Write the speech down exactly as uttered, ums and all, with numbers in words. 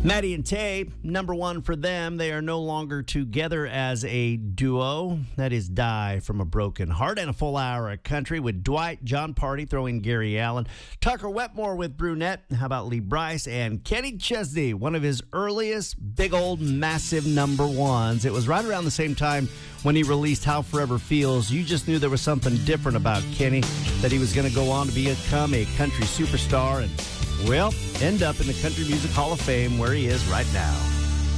Maddie and Tay, number one for them. They are no longer together as a duo. That is Die from a Broken Heart. And a full hour of country with Dwight, John Party, throwing Gary Allen, Tucker Wetmore with Brunette. How about Lee Brice and Kenny Chesney, one of his earliest big old massive number ones. It was right around the same time when he released How Forever Feels. You just knew there was something different about Kenny, that he was going to go on to become a country superstar and, well, end up in the Country Music Hall of Fame where he is right now.